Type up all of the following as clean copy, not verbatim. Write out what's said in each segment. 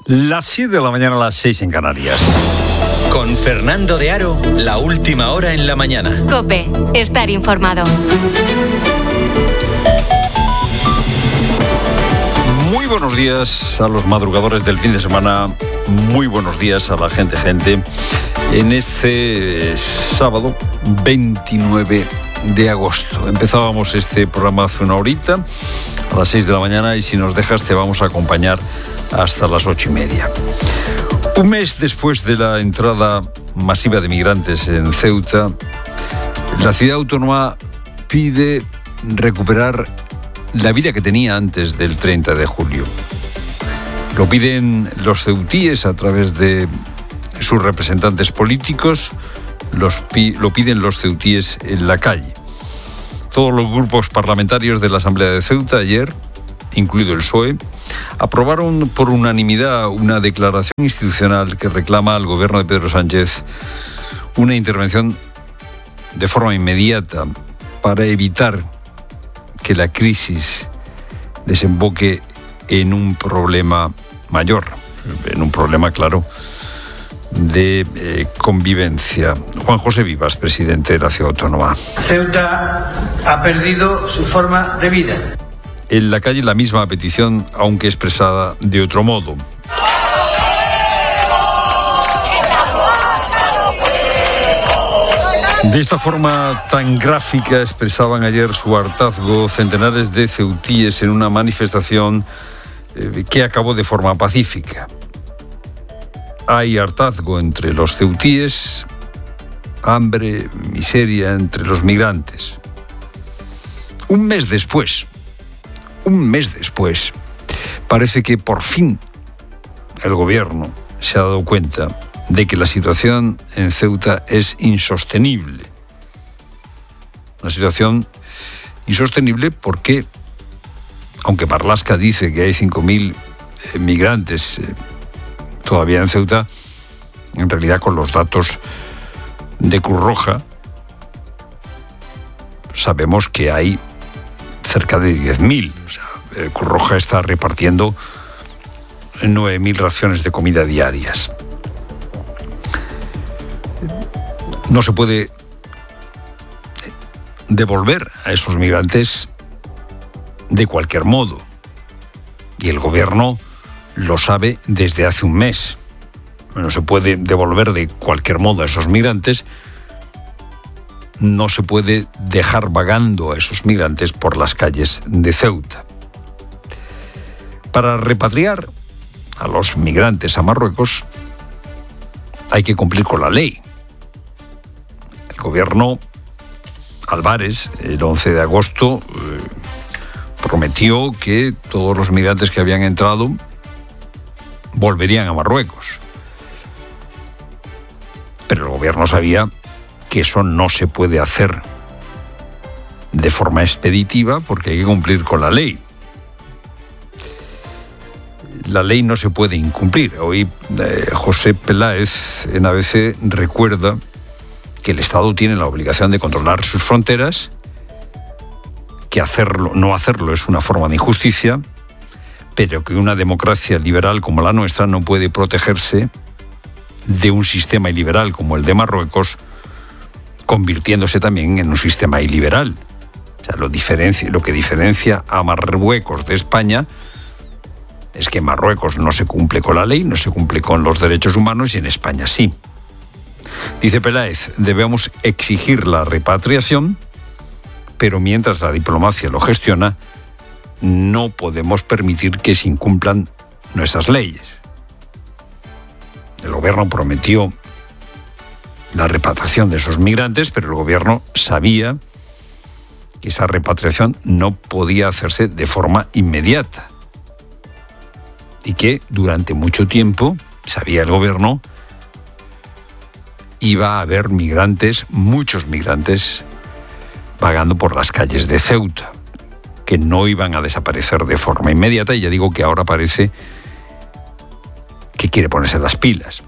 Las 7 de la mañana, a las 6 en Canarias. Con Fernando de Aro, la última hora en la mañana. COPE, estar informado. Muy buenos días a los madrugadores del fin de semana. Muy buenos días a la gente. En este sábado 29 de agosto. Empezábamos este programa hace una horita, a las 6 de la mañana, y si nos dejas te vamos a acompañar hasta las 8:30. Un mes después de la entrada masiva de migrantes en Ceuta, la ciudad autónoma pide recuperar la vida que tenía antes del 30 de julio. Lo piden los ceutíes a través de sus representantes políticos, lo piden los ceutíes en la calle. Todos los grupos parlamentarios de la Asamblea de Ceuta ayer, incluido el PSOE, aprobaron por unanimidad una declaración institucional que reclama al gobierno de Pedro Sánchez una intervención de forma inmediata para evitar que la crisis desemboque en un problema mayor, en un problema claro de convivencia. Juan José Vivas, presidente de la ciudad autónoma. Ceuta ha perdido su forma de vida. En la calle la misma petición, aunque expresada de otro modo. De esta forma tan gráfica expresaban ayer su hartazgo centenares de ceutíes en una manifestación que acabó de forma pacífica. Hay hartazgo entre los ceutíes, hambre, miseria entre los migrantes. Un mes después, parece que por fin el gobierno se ha dado cuenta de que la situación en Ceuta es insostenible. Una situación insostenible porque, aunque Marlaska dice que hay 5.000 migrantes todavía en Ceuta, en realidad con los datos de Cruz Roja sabemos que hay cerca de 10.000. O sea, Cruz Roja está repartiendo 9.000 raciones de comida diarias. No se puede devolver a esos migrantes de cualquier modo. Y el gobierno lo sabe desde hace un mes. No se puede devolver de cualquier modo a esos migrantes. No se puede dejar vagando a esos migrantes por las calles de Ceuta. Para repatriar a los migrantes a Marruecos hay que cumplir con la ley. El gobierno Álvarez, el 11 de agosto, prometió que todos los migrantes que habían entrado volverían a Marruecos. Pero el gobierno sabía que eso no se puede hacer de forma expeditiva porque hay que cumplir con la ley. La ley no se puede incumplir. Hoy José Peláez en ABC recuerda que el Estado tiene la obligación de controlar sus fronteras, que no hacerlo es una forma de injusticia, pero que una democracia liberal como la nuestra no puede protegerse de un sistema iliberal como el de Marruecos, convirtiéndose también en un sistema iliberal. O sea, lo que diferencia a Marruecos de España es que en Marruecos no se cumple con la ley, no se cumple con los derechos humanos, y en España sí. Dice Peláez, debemos exigir la repatriación, pero mientras la diplomacia lo gestiona, no podemos permitir que se incumplan nuestras leyes. El gobierno prometió la repatriación de esos migrantes, pero el gobierno sabía que esa repatriación no podía hacerse de forma inmediata y que durante mucho tiempo, sabía el gobierno, iba a haber migrantes, muchos migrantes, vagando por las calles de Ceuta, que no iban a desaparecer de forma inmediata, y ya digo que ahora parece que quiere ponerse las pilas.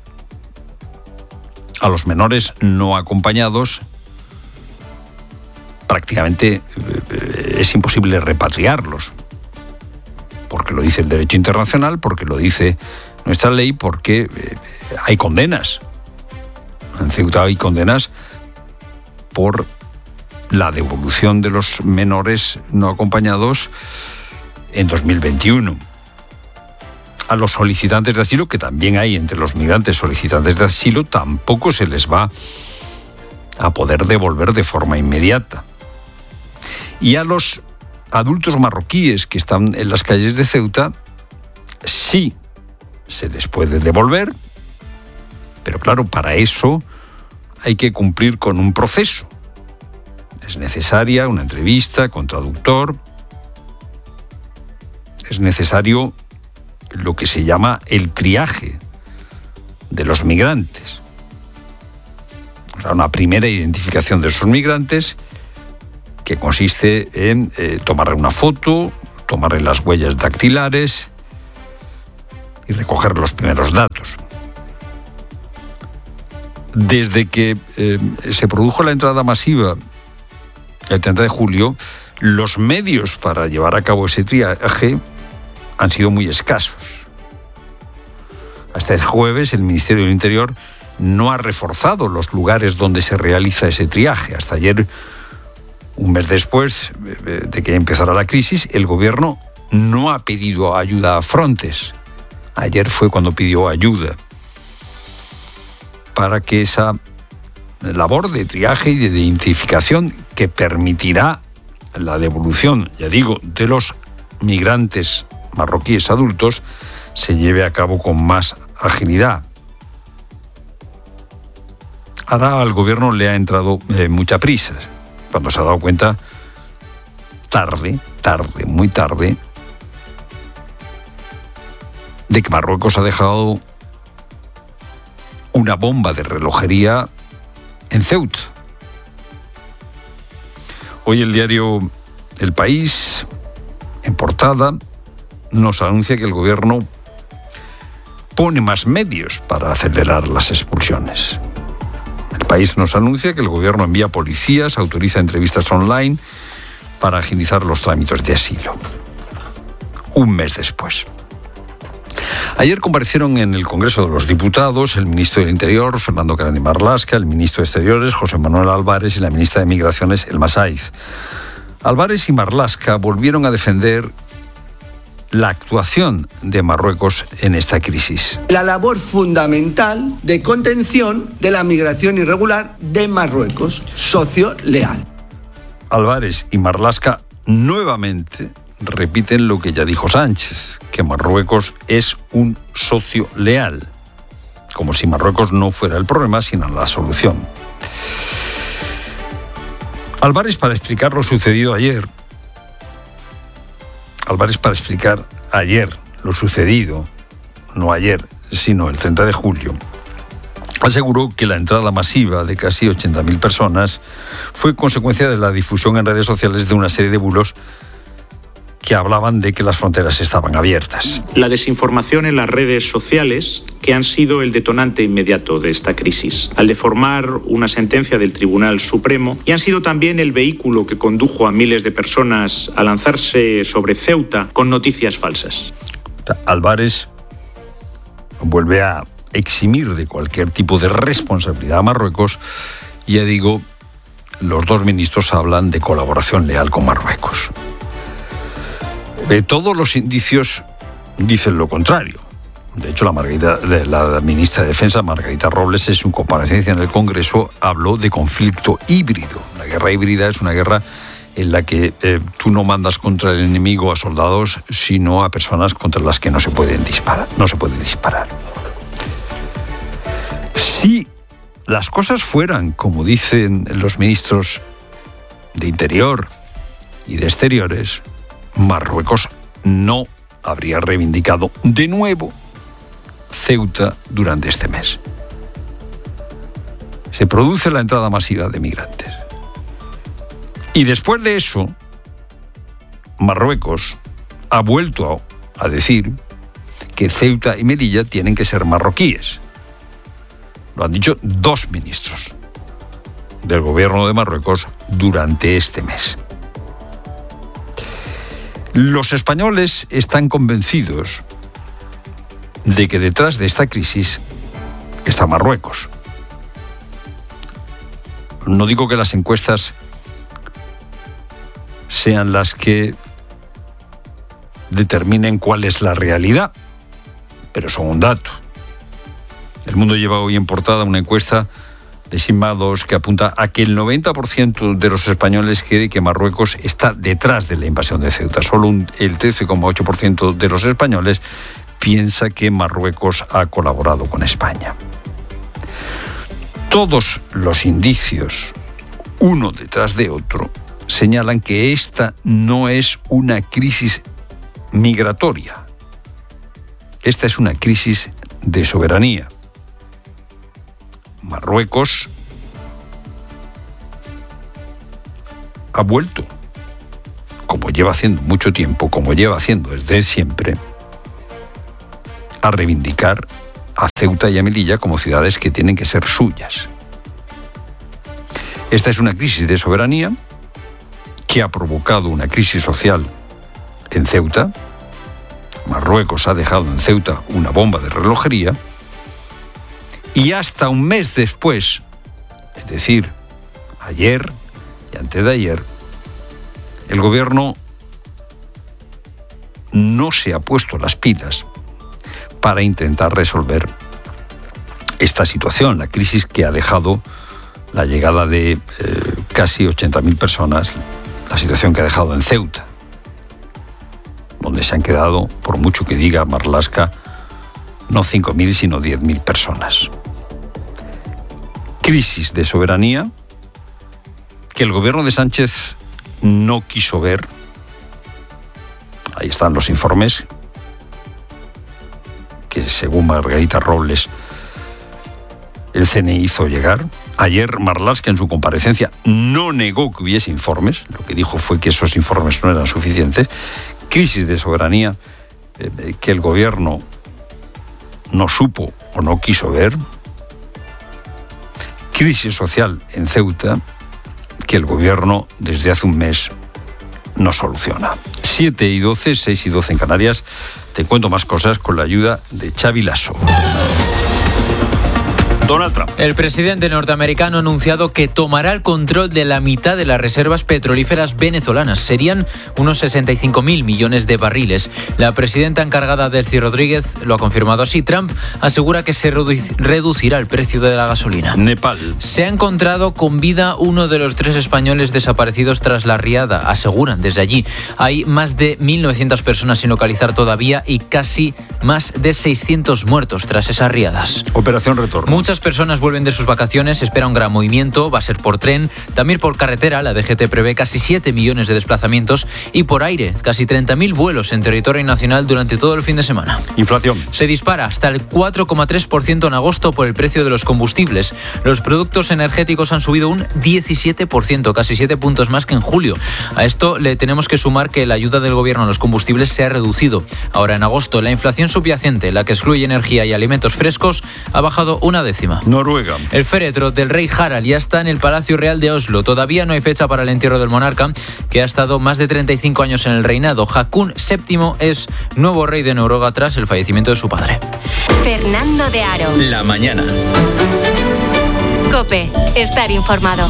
A los menores no acompañados prácticamente es imposible repatriarlos, porque lo dice el derecho internacional, porque lo dice nuestra ley porque hay condenas. En Ceuta hay condenas por la devolución de los menores no acompañados en 2021. A los solicitantes de asilo, que también hay entre los migrantes solicitantes de asilo, tampoco se les va a poder devolver de forma inmediata. Y a los adultos marroquíes que están en las calles de Ceuta, sí se les puede devolver, pero claro, para eso hay que cumplir con un proceso. Es necesaria una entrevista con traductor, es necesario lo que se llama el triaje de los migrantes. O sea, una primera identificación de esos migrantes que consiste en tomarle una foto, tomarle las huellas dactilares y recoger los primeros datos. Desde que se produjo la entrada masiva el 30 de julio, los medios para llevar a cabo ese triaje han sido muy escasos. Hasta el jueves el Ministerio del Interior no ha reforzado los lugares donde se realiza ese triaje. Hasta ayer, un mes después de que empezara la crisis, el gobierno no ha pedido ayuda a Frontex. Ayer fue cuando pidió ayuda para que esa labor de triaje y de identificación que permitirá la devolución, ya digo, de los migrantes marroquíes adultos se lleve a cabo con más agilidad. Ahora al gobierno le ha entrado mucha prisa, cuando se ha dado cuenta muy tarde, de que Marruecos ha dejado una bomba de relojería en Ceuta. Hoy el diario El País, en portada, nos anuncia que el gobierno pone más medios para acelerar las expulsiones. El País nos anuncia que el gobierno envía policías, autoriza entrevistas online para agilizar los trámites de asilo. Un mes después. Ayer comparecieron en el Congreso de los Diputados el ministro del Interior, Fernando Grande Marlaska, el ministro de Exteriores, José Manuel Álvarez, y la ministra de Migraciones, Elma Saiz. Álvarez y Marlaska volvieron a defender la actuación de Marruecos en esta crisis. La labor fundamental de contención de la migración irregular de Marruecos, socio leal. Álvarez y Marlaska nuevamente repiten lo que ya dijo Sánchez, que Marruecos es un socio leal, como si Marruecos no fuera el problema, sino la solución. Álvarez, para explicar lo sucedido ayer, lo sucedido, no ayer, sino el 30 de julio, aseguró que la entrada masiva de casi 80.000 personas fue consecuencia de la difusión en redes sociales de una serie de bulos que hablaban de que las fronteras estaban abiertas. La desinformación en las redes sociales, que han sido el detonante inmediato de esta crisis, al deformar una sentencia del Tribunal Supremo, y han sido también el vehículo que condujo a miles de personas a lanzarse sobre Ceuta con noticias falsas. Álvarez vuelve a eximir de cualquier tipo de responsabilidad a Marruecos, y ya digo, los dos ministros hablan de colaboración leal con Marruecos. Todos los indicios dicen lo contrario. De hecho, la ministra de Defensa, Margarita Robles, en su comparecencia en el Congreso, habló de conflicto híbrido. La guerra híbrida es una guerra en la que tú no mandas contra el enemigo a soldados, sino a personas contra las que no se puede disparar. Si las cosas fueran como dicen los ministros de Interior y de Exteriores, Marruecos no habría reivindicado de nuevo Ceuta durante este mes. Se produce la entrada masiva de migrantes. Y después de eso, Marruecos ha vuelto a decir que Ceuta y Melilla tienen que ser marroquíes. Lo han dicho dos ministros del gobierno de Marruecos durante este mes. Los españoles están convencidos de que detrás de esta crisis está Marruecos. No digo que las encuestas sean las que determinen cuál es la realidad, pero son un dato. El Mundo lleva hoy en portada una encuesta de Sigma2 que apunta a que el 90% de los españoles cree que Marruecos está detrás de la invasión de Ceuta. Solo el 13,8% de los españoles piensa que Marruecos ha colaborado con España. Todos los indicios, uno detrás de otro, señalan que esta no es una crisis migratoria. Esta es una crisis de soberanía. Marruecos ha vuelto, como lleva haciendo mucho tiempo, como lleva haciendo desde siempre, a reivindicar a Ceuta y a Melilla como ciudades que tienen que ser suyas. Esta es una crisis de soberanía que ha provocado una crisis social en Ceuta. Marruecos ha dejado en Ceuta una bomba de relojería y hasta un mes después, es decir, ayer y antes de ayer, el gobierno no se ha puesto las pilas para intentar resolver esta situación, la crisis que ha dejado la llegada de casi 80.000 personas, la situación que ha dejado en Ceuta, donde se han quedado, por mucho que diga Marlaska, no 5.000 sino 10.000 personas. Crisis de soberanía que el gobierno de Sánchez no quiso ver. Ahí están los informes que, según Margarita Robles, el CNI hizo llegar. Ayer Marlaska, en su comparecencia, no negó que hubiese informes. Lo que dijo fue que esos informes no eran suficientes. Crisis de soberanía que el gobierno no supo o no quiso ver. Crisis social en Ceuta que el gobierno desde hace un mes no soluciona. 7:12, 6:12 en Canarias. Te cuento más cosas con la ayuda de Xavi Lasso. Donald Trump. El presidente norteamericano ha anunciado que tomará el control de la mitad de las reservas petrolíferas venezolanas. Serían unos 65.000 millones de barriles. La presidenta encargada, Delcy Rodríguez, lo ha confirmado así. Trump asegura que se reducirá el precio de la gasolina. Nepal. Se ha encontrado con vida uno de los 3 españoles desaparecidos tras la riada, aseguran desde allí. Hay más de 1.900 personas sin localizar todavía y casi más de 600 muertos tras esas riadas. Operación Retorno. Muchas personas vuelven de sus vacaciones, espera un gran movimiento, va a ser por tren, también por carretera. La DGT prevé casi 7 millones de desplazamientos y por aire, casi 30.000 vuelos en territorio nacional durante todo el fin de semana. Inflación. Se dispara hasta el 4,3% en agosto por el precio de los combustibles. Los productos energéticos han subido un 17%, casi 7 puntos más que en julio. A esto le tenemos que sumar que la ayuda del gobierno a los combustibles se ha reducido. Ahora en agosto la inflación subyacente, la que excluye energía y alimentos frescos, ha bajado 1/10. Noruega. El féretro del rey Harald ya está en el Palacio Real de Oslo. Todavía no hay fecha para el entierro del monarca, que ha estado más de 35 años en el reinado. Haakon VII es nuevo rey de Noruega tras el fallecimiento de su padre. Fernando de Aro. La mañana. COPE. Estar informado.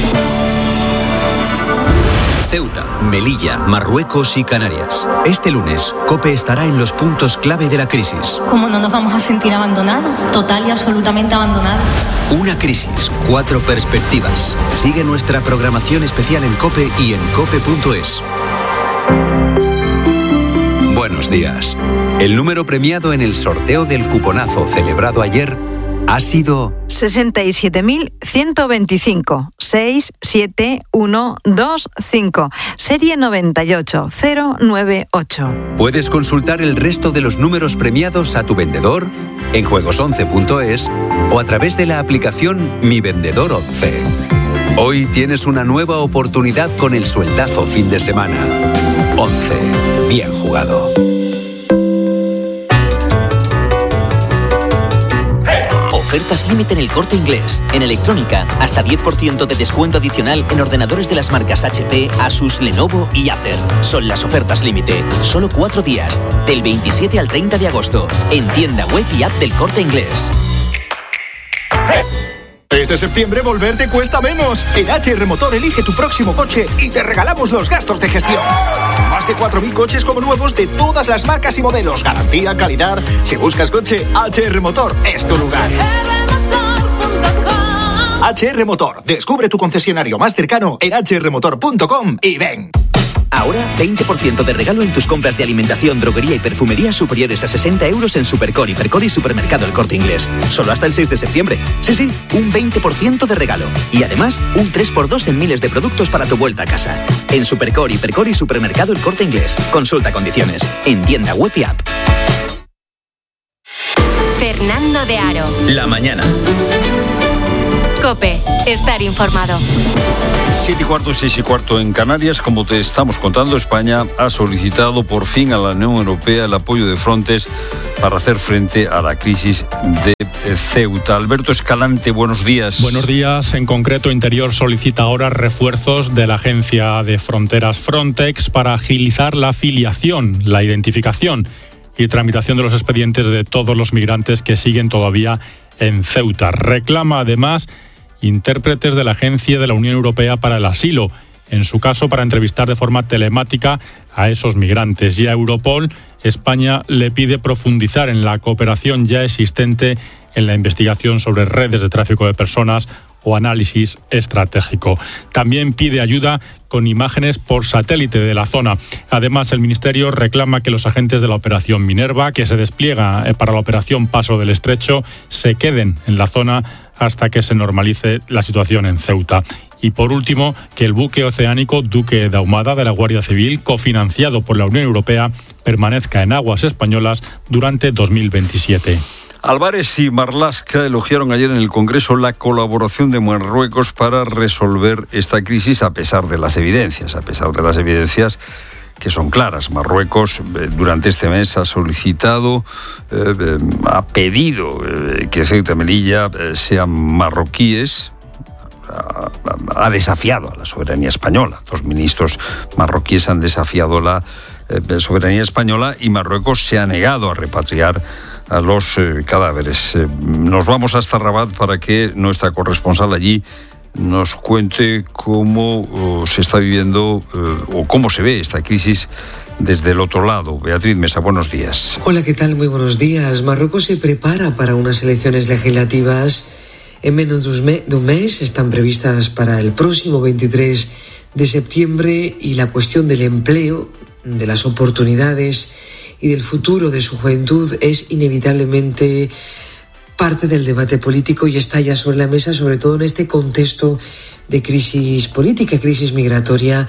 Ceuta, Melilla, Marruecos y Canarias. Este lunes, COPE estará en los puntos clave de la crisis. ¿Cómo no nos vamos a sentir abandonados? Total y absolutamente abandonados. Una crisis, 4 perspectivas. Sigue nuestra programación especial en COPE y en cope.es. Buenos días. El número premiado en el sorteo del cuponazo celebrado ayer ha sido 67.125 67125, serie 98098. Puedes consultar el resto de los números premiados a tu vendedor en juegos11.es o a través de la aplicación Mi Vendedor 11. Hoy tienes una nueva oportunidad con el sueldazo fin de semana. 11. Bien jugado. Ofertas límite en El Corte Inglés. En electrónica, hasta 10% de descuento adicional en ordenadores de las marcas HP, Asus, Lenovo y Acer. Son las ofertas límite. Solo 4 días, del 27 al 30 de agosto. En tienda web y app del Corte Inglés. Este septiembre volver te cuesta menos. En HR Motor elige tu próximo coche y te regalamos los gastos de gestión. Más de 4.000 coches como nuevos de todas las marcas y modelos. Garantía, calidad. Si buscas coche, HR Motor es tu lugar. HR Motor. Descubre tu concesionario más cercano en hrmotor.com y ven. Ahora, 20% de regalo en tus compras de alimentación, droguería y perfumería superiores a 60 euros en Supercore, Hipercore y Supermercado El Corte Inglés. Solo hasta el 6 de septiembre. Sí, un 20% de regalo. Y además, un 3x2 en miles de productos para tu vuelta a casa. En Supercore, Hipercore y Supermercado El Corte Inglés. Consulta condiciones. En tienda web y app. Fernando de Aro. La mañana. COPE. Estar informado. 7:15, 6:15 en Canarias. Como te estamos contando, España ha solicitado por fin a la Unión Europea el apoyo de Frontex para hacer frente a la crisis de Ceuta. Alberto Escalante, buenos días. Buenos días. En concreto, Interior solicita ahora refuerzos de la Agencia de Fronteras Frontex para agilizar la filiación, la identificación y tramitación de los expedientes de todos los migrantes que siguen todavía en Ceuta. Reclama además intérpretes de la Agencia de la Unión Europea para el Asilo, en su caso para entrevistar de forma telemática a esos migrantes. Y a Europol, España le pide profundizar en la cooperación ya existente en la investigación sobre redes de tráfico de personas o análisis estratégico. También pide ayuda con imágenes por satélite de la zona. Además, el Ministerio reclama que los agentes de la Operación Minerva, que se despliega para la Operación Paso del Estrecho, se queden en la zona hasta que se normalice la situación en Ceuta. Y por último, que el buque oceánico Duque de Ahumada de la Guardia Civil, cofinanciado por la Unión Europea, permanezca en aguas españolas durante 2027. Álvarez y Marlaska elogiaron ayer en el Congreso la colaboración de Marruecos para resolver esta crisis a pesar de las evidencias que son claras. Marruecos durante este mes ha solicitado, ha pedido que Ceuta y Melilla sean marroquíes. Ha desafiado a la soberanía española. 2 ministros marroquíes han desafiado la soberanía española y Marruecos se ha negado a repatriar a los cadáveres. Nos vamos hasta Rabat para que nuestra corresponsal allí nos cuente cómo se está viviendo o cómo se ve esta crisis desde el otro lado. Beatriz Mesa, buenos días. Hola, ¿qué tal? Muy buenos días. Marruecos se prepara para unas elecciones legislativas en menos de un mes. Están previstas para el próximo 23 de septiembre y la cuestión del empleo, de las oportunidades y del futuro de su juventud es inevitablemente parte del debate político y está ya sobre la mesa, sobre todo en este contexto de crisis política, crisis migratoria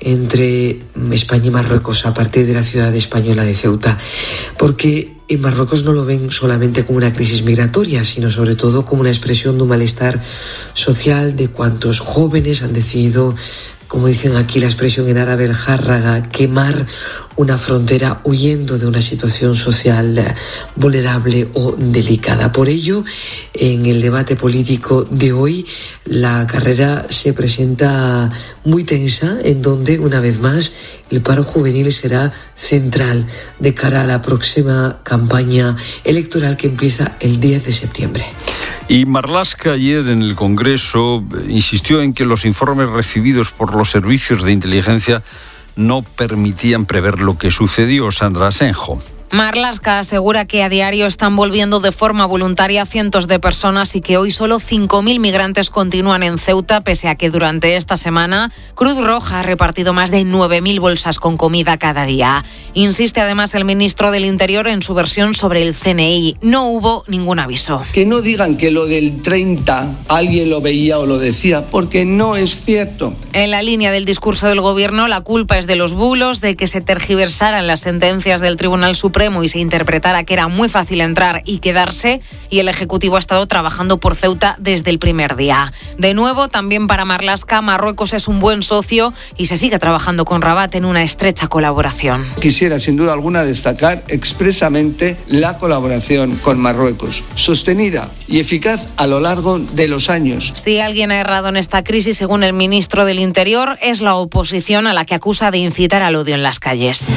entre España y Marruecos a partir de la ciudad española de Ceuta. Porque en Marruecos no lo ven solamente como una crisis migratoria, sino sobre todo como una expresión de un malestar social de cuantos jóvenes han decidido, como dicen aquí la expresión en árabe, el járraga, quemar una frontera huyendo de una situación social vulnerable o delicada. Por ello, en el debate político de hoy, la carrera se presenta muy tensa, en donde, una vez más, el paro juvenil será central de cara a la próxima campaña electoral que empieza el 10 de septiembre. Y Marlaska ayer en el Congreso insistió en que los informes recibidos por los servicios de inteligencia no permitían prever lo que sucedió. Sandra Asenjo. Marlaska asegura que a diario están volviendo de forma voluntaria cientos de personas y que hoy solo 5.000 migrantes continúan en Ceuta, pese a que durante esta semana Cruz Roja ha repartido más de 9.000 bolsas con comida cada día. Insiste además el ministro del Interior en su versión sobre el CNI. No hubo ningún aviso. Que no digan que lo del 30 alguien lo veía o lo decía, porque no es cierto. En la línea del discurso del gobierno, la culpa es de los bulos, de que se tergiversaran las sentencias del Tribunal Supremo Supremo y se interpretara que era muy fácil entrar y quedarse, y el Ejecutivo ha estado trabajando por Ceuta desde el primer día. De nuevo, también para Marlaska, Marruecos es un buen socio y se sigue trabajando con Rabat en una estrecha colaboración. Quisiera sin duda alguna destacar expresamente la colaboración con Marruecos, sostenida y eficaz a lo largo de los años. Si alguien ha errado en esta crisis, según el ministro del Interior, es la oposición, a la que acusa de incitar al odio en las calles.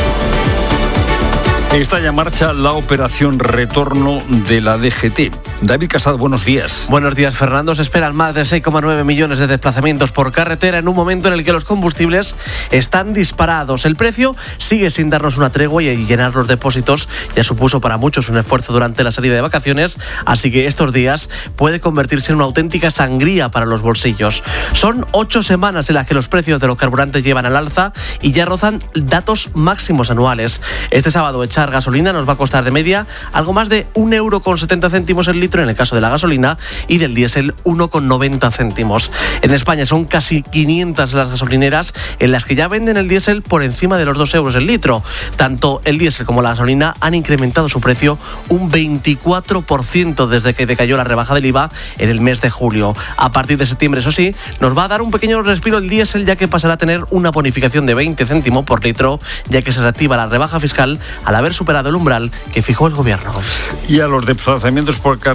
Está ya en marcha la operación retorno de la DGT. David Casado, buenos días. Buenos días, Fernando. Se esperan más de 6,9 millones de desplazamientos por carretera en un momento en el que los combustibles están disparados. El precio sigue sin darnos una tregua y llenar los depósitos ya supuso para muchos un esfuerzo durante la salida de vacaciones, así que estos días puede convertirse en una auténtica sangría para los bolsillos. Son 8 semanas en las que los precios de los carburantes llevan al alza y ya rozan datos máximos anuales. Este sábado echar gasolina nos va a costar de media algo más de 1,70 € el litro en el caso de la gasolina y del diésel 1,90 céntimos. En España son casi 500 las gasolineras en las que ya venden el diésel por encima de los 2 euros el litro. Tanto el diésel como la gasolina han incrementado su precio un 24% desde que decayó la rebaja del IVA en el mes de julio. A partir de septiembre, eso sí, nos va a dar un pequeño respiro el diésel, ya que pasará a tener una bonificación de 20 céntimos por litro, ya que se reactiva la rebaja fiscal al haber superado el umbral que fijó el gobierno. Y a los desplazamientos por